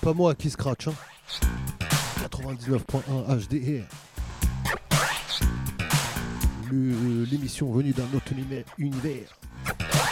pas moi qui scratch, hein. 99.1 HDR. L'émission venue d'un autre univers.